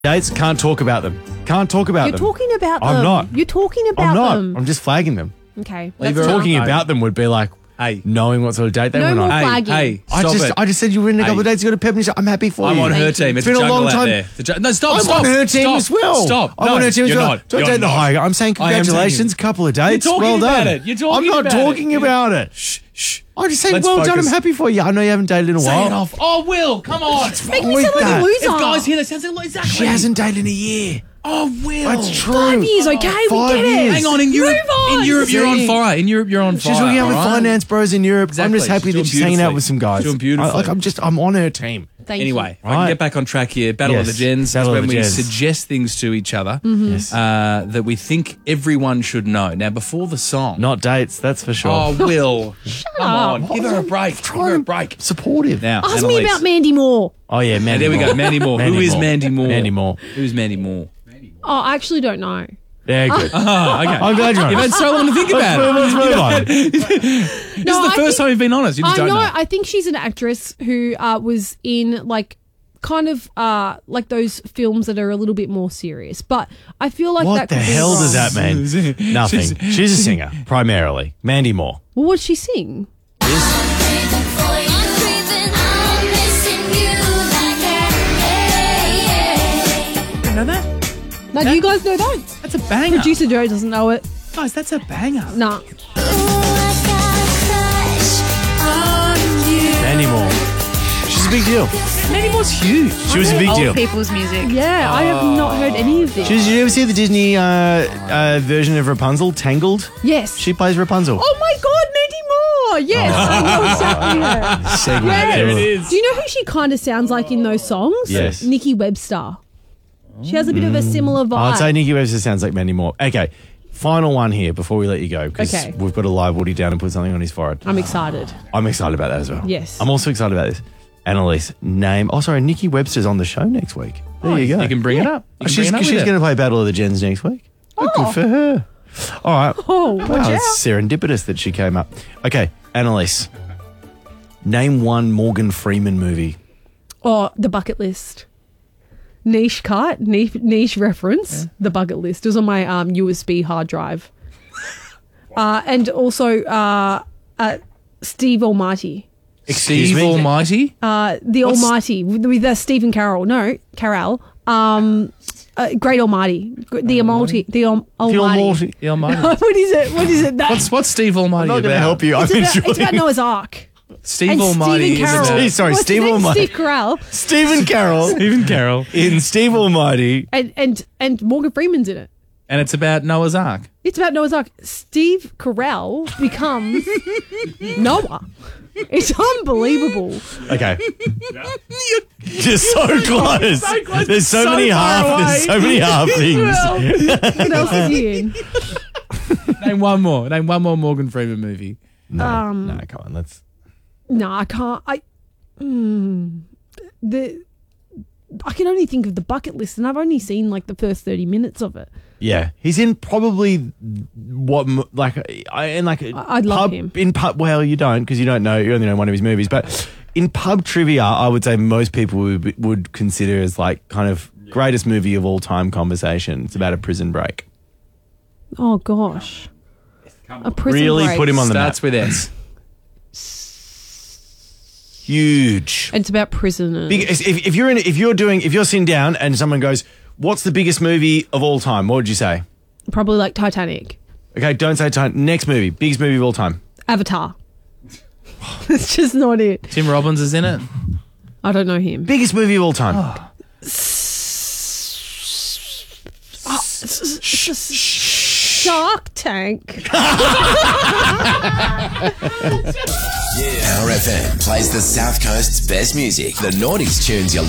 dates, can't talk about them. Can't talk about You're them. talking about them. I'm not. You're talking about I'm not. them. I'm just flagging them. Okay. Like, that's talking enough. about them would be like knowing what sort of date they No went more on. flagging. Hey, I stop just said you were in a couple of dates. You got a pep. I'm happy for I'm you. on her Thank you. team. It's It's been a long jungle time. out there. No, stop, I'm stop. on her team stop, as well. Stop. I'm No, on her team as you're well. not. Don't You're take the not. high. I'm saying I am congratulations. A couple of dates. You're talking well about done. it. You're talking I'm not about talking it. about it. Shh. I'm just saying, Let's well done. I'm focus. happy for you. I know you haven't dated in a Say while. it off. Oh, Will, come on. Make me with sound like that? a loser. If guys hear that, sounds like exactly. She hasn't dated in a year. Oh, Will. That's true. 5 years, okay? We 5 get years. it. Hang on, in Europe, Move on. in Europe, you're on See? fire. In Europe, you're on fire. She's hooking out with all right? finance bros in Europe. I'm Exactly. just happy She's that doing she's hanging out beautifully. with some guys. She's doing beautifully. I'm on her team. Thank Anyway, if I Right. can get back on track here. Battle of Yes. the Gens is Battle of when the we Gens. suggest things to each other Yes. that we think everyone should know. Now, before the song. Not dates, that's for sure. Oh, Will. Come on. up. Give her a break. Give her a break. Supportive. Now, Ask me Annalise. about Mandy Moore. Oh, yeah, Mandy There we Moore. go. Mandy Moore. Who is Mandy Moore? Mandy Moore. Who's Mandy Moore? Oh, I actually don't know. Yeah, good. Oh, okay. I'm glad you're You've had honest. so long to think about it. Let's move on. This is the I first think- time you've been honest. You just I don't know. know. I think she's an actress who was in like kind of like those films that are a little bit more serious. But I feel like What that the could be hell does wrong. that mean? Nothing. She's a singer, primarily. Mandy Moore. Well, what did she sing? You know that? Now, do you guys know that? That's a banger. Producer Joe doesn't know it. Guys, that's a banger. Nah. Mandy Moore. She's a big deal. Mandy Moore's huge. She was a big Old deal. people's music. Yeah, I have not heard any of this. Did you ever see the Disney version of Rapunzel, Tangled? Yes. She plays Rapunzel. Oh my God, Mandy Moore! Yes, I know exactly her. Segment. Yeah. There it is. Do you know who she kind of sounds like in those songs? Yes. Nikki Webster. She has a bit of a similar vibe. I'd say Nikki Webster sounds like Mandy Moore. Okay, final one here before we let you go because Okay. we've got to live Woody down and put something on his forehead. I'm excited. I'm excited about that as well. Yes. I'm also excited about this. Annalise, name. Oh, sorry, Nikki Webster's on the show next week. There you go. You can bring it up. You can She's bring it up with going her. to play Battle of the Gens next week. Oh, good for her. All right. Oh, watch Wow, out. it's serendipitous that she came up. Okay, Annalise, name one Morgan Freeman movie. Oh, The Bucket List. Niche cut, niche reference. The Bucket List. It was on my USB hard drive. And also Steve Almighty. Excuse Steve me? Almighty? The Almighty with Stephen Carell. No, Carell. Great Almighty. The Almighty. The Almighty. The Almighty. What is it? What is it? That, What's Steve Almighty I'm not going about? to help you. I'm it's about enjoying Noah's Ark. Steve And Almighty Stephen is Carell. about... Sorry, What's Steve his name? Almighty. Steve Carell. Stephen Carroll Stephen Carroll. in Steve Almighty. And Morgan Freeman's in it. And it's about Noah's Ark. It's about Noah's Ark. Steve Carell becomes Noah. It's unbelievable. Okay. You're so close. close. There's so, So many far away. There's so many half things. What else is he in? Name one more. Name one more Morgan Freeman movie. No, no, come on. Let's. No, I can't. I can only think of The Bucket List, and I've only seen like the first 30 minutes of it. Yeah, he's in probably what I'd love pub, him. in pub. Well, you don't because you don't know. You only know one of his movies, but in pub trivia, I would say most people would consider as like kind of greatest movie of all time conversation. It's about a prison break. Oh gosh, a prison Really break. put him on the map. Starts with S. Huge. And it's about prisoners. If you're sitting down and someone goes, "What's the biggest movie of all time?" What would you say? Probably like Titanic, Okay, don't say time. Next movie, biggest movie of all time. Avatar. It's just not it. Tim Robbins is in it. I don't know him. Biggest movie of all time. Shark Tank. Power FM plays the South Coast's best music. The Naughties tunes you